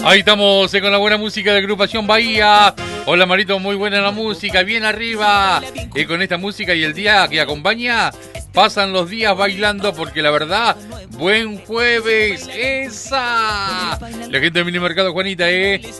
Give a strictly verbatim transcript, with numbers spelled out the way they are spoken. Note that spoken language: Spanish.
Ahí estamos eh, con la buena música de Agrupación Bahía. Hola Marito, muy buena la música, bien arriba. Y eh, con esta música y el día que acompaña, pasan los días bailando porque la verdad, buen jueves, esa. La gente de Minimercado Juanita, eh.